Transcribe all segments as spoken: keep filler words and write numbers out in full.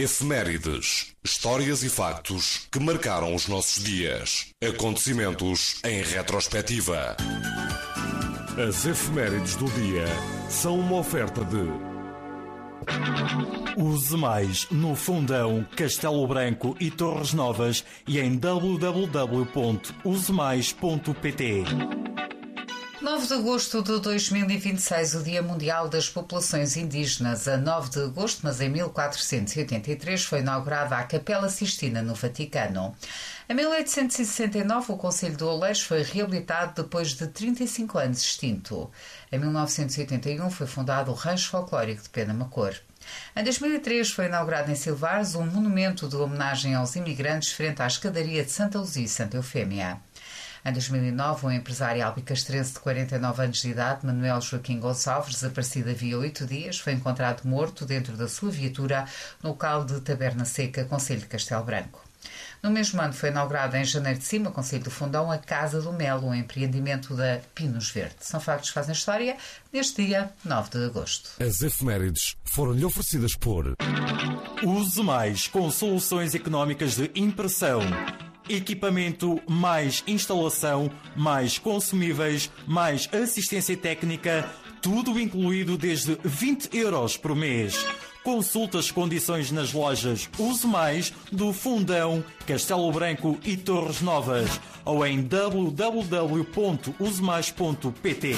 Efemérides. Histórias e factos que marcaram os nossos dias. Acontecimentos em retrospectiva. As efemérides do dia são uma oferta de... Use mais no Fundão, Castelo Branco e Torres Novas e em w w w ponto use mais ponto p t. nove de agosto de dois mil e vinte e seis, o Dia Mundial das Populações Indígenas. A nove de agosto, mas em mil quatrocentos e oitenta e três, foi inaugurada a Capela Sistina no Vaticano. Em mil oitocentos e sessenta e nove, o Concelho de Oleiros foi reabilitado depois de trinta e cinco anos extinto. Em mil novecentos e oitenta e um, foi fundado o Rancho Folclórico de Penamacor. Em dois mil e três, foi inaugurado em Silvares um monumento de homenagem aos imigrantes frente à escadaria de Santa Luzia e Santa Eufémia. Em dois mil e nove, um empresário albicastrense de quarenta e nove anos de idade, Manuel Joaquim Gonçalves, desaparecido havia oito dias, foi encontrado morto dentro da sua viatura no local de Taberna Seca, Concelho de Castelo Branco. No mesmo ano foi inaugurada em Janeiro de Cima, Concelho do Fundão, a Casa do Melo, um empreendimento da Pinos Verde. São factos que fazem história neste dia nove de agosto. As efemérides foram-lhe oferecidas por... Use mais com soluções económicas de impressão. Equipamento, mais instalação, mais consumíveis, mais assistência técnica, tudo incluído desde vinte euros por mês. Consulte as condições nas lojas Use Mais do Fundão, Castelo Branco e Torres Novas ou em w w w ponto use mais ponto p t.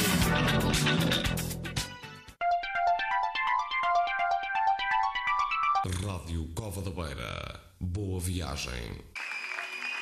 Rádio Cova da Beira. Boa viagem.